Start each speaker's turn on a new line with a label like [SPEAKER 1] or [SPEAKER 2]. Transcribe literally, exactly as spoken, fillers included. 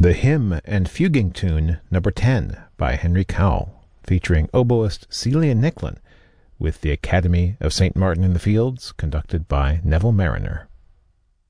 [SPEAKER 1] The Hymn and Fuguing Tune Number ten by Henry Cowell, featuring oboist Celia Nicklin, with the Academy of Saint Martin in the Fields, conducted by Neville Mariner.